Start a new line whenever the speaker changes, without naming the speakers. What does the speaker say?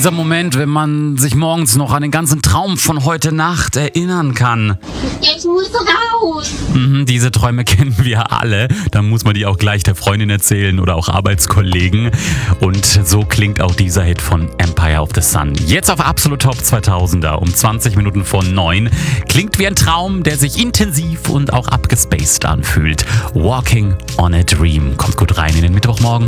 Dieser Moment, wenn man sich morgens noch an den ganzen Traum von heute Nacht erinnern kann.
Ich muss raus.
Diese Träume kennen wir alle. Dann muss man die auch gleich der Freundin erzählen oder auch Arbeitskollegen. Und so klingt auch dieser Hit von Empire of the Sun. Jetzt auf Absolut Top 2000er um 20 Minuten vor 9. Klingt wie ein Traum, der sich intensiv und auch abgespaced anfühlt. Walking on a Dream. Kommt gut rein in den Mittwochmorgen.